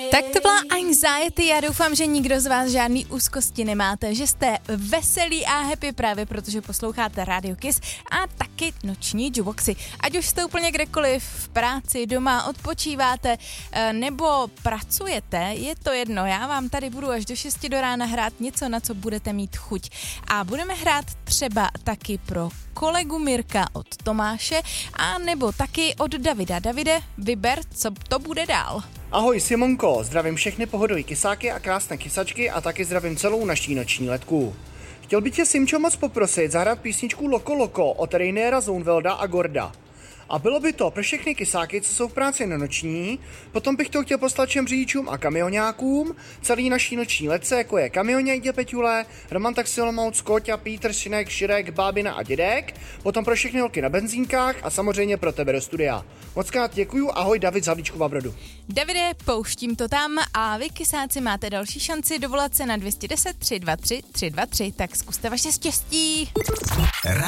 Tak to byla Anxiety, já doufám, že nikdo z vás žádný úzkosti nemáte, že jste veselí a happy právě, protože posloucháte Radio Kiss a taky noční Juboxy. Ať už jste úplně kdekoliv, v práci, doma, odpočíváte nebo pracujete, je to jedno, já vám tady budu až do 6 do rána hrát něco, na co budete mít chuť. A budeme hrát třeba taky pro kolegu Mirka od Tomáše a nebo taky od Davida. Davide, vyber, co to bude dál. Ahoj Simonko, zdravím všechny pohodový kysáky a krásné kysačky a taky zdravím celou naší noční letku. Chtěl bych tě, Simčo, moc poprosit zahrát písničku Loko Loko od Rainiera Zonevelda a Gorda. A bylo by to pro všechny kysáky, co jsou v práci na noční, potom bych to chtěl poslat všem řidičům a kamionákům, celý naší noční letce, jako je Kamionějde Peťule, Roman Taxilomouc, Kóťa, Pítr, Šinek, Širek, Bábina a Dědek, potom pro všechny holky na benzínkách a samozřejmě pro tebe do studia. Mockrát děkuju, ahoj David z Havlíčkova Brodu. Davide, pouštím to tam a vy kysáci máte další šanci dovolat se na 210 323 323, tak zkuste vaše štěstí.